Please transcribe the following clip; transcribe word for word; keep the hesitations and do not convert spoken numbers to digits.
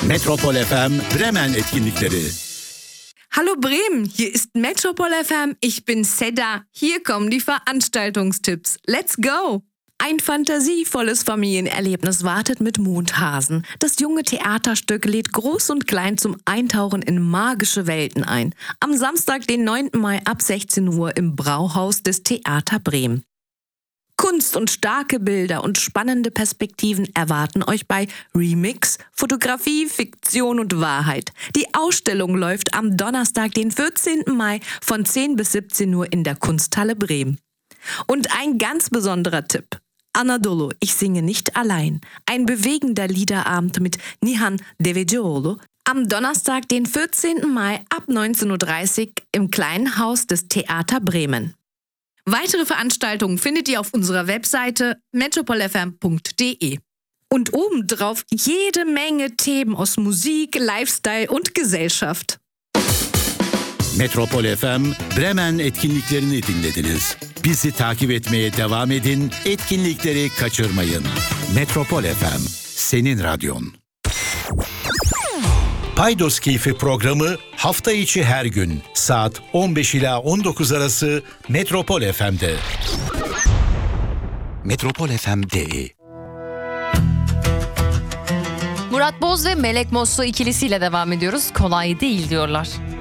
Metropol F M Bremen Etkinlikleri. Hallo Bremen, hier ist Metropol F M, ich bin Seda. Hier kommen die Veranstaltungstipps. Let's go! Ein fantasievolles Familienerlebnis wartet mit Mondhasen. Das junge Theaterstück lädt Groß und Klein zum Eintauchen in magische Welten ein. Am Samstag, den neunten Mai ab sechzehn Uhr im Brauhaus des Theater Bremen. Kunst und starke Bilder und spannende Perspektiven erwarten euch bei Remix, Fotografie, Fiktion und Wahrheit. Die Ausstellung läuft am Donnerstag, den vierzehnten Mai von zehn bis siebzehn Uhr in der Kunsthalle Bremen. Und ein ganz besonderer Tipp. Anadolu, ich singe nicht allein. Ein bewegender Liederabend mit Nihan Devecioğlu am Donnerstag, den vierzehnten Mai ab neunzehn Uhr dreißig im Kleinen Haus des Theater Bremen. Weitere Veranstaltungen findet ihr auf unserer Webseite metropol f m punkt d e. Und obendrauf jede Menge Themen aus Musik, Lifestyle und Gesellschaft. Metropol F M Bremen etkinliklerini dinlediniz. Bizi takip etmeye devam edin, etkinlikleri kaçırmayın. Metropol F M, senin radyon. Paydos Keyfi programı hafta içi her gün saat on beş ila on dokuz arası Metropol F M'de. Metropol F M D E. Murat Boz ve Melek Mosso ikilisiyle devam ediyoruz. Kolay değil diyorlar.